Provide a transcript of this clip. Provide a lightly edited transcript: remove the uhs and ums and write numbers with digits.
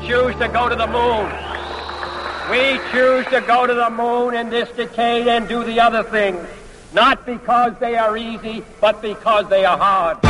choose to go to the moon. We choose to go to the moon in this decade and do the other things, not because they are easy, but because they are hard.